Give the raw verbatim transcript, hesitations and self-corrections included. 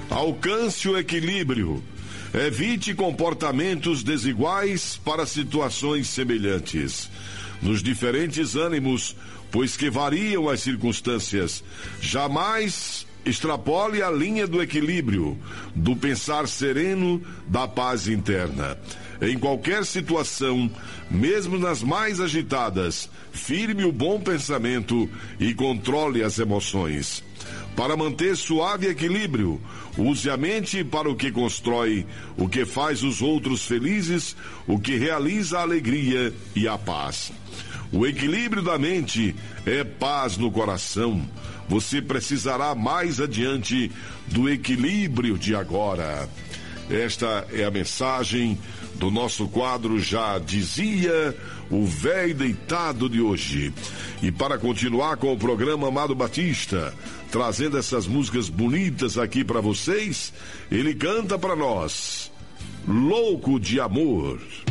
Alcance o equilíbrio. Evite comportamentos desiguais para situações semelhantes. Nos diferentes ânimos, pois que variam as circunstâncias, jamais extrapole a linha do equilíbrio, do pensar sereno, da paz interna. Em qualquer situação, mesmo nas mais agitadas, firme o bom pensamento e controle as emoções. Para manter suave equilíbrio, use a mente para o que constrói, o que faz os outros felizes, o que realiza a alegria e a paz. O equilíbrio da mente é paz no coração. Você precisará mais adiante do equilíbrio de agora. Esta é a mensagem do nosso quadro Já Dizia o Véi Deitado de hoje. E para continuar com o programa Amado Batista, trazendo essas músicas bonitas aqui para vocês, ele canta para nós, Louco de Amor.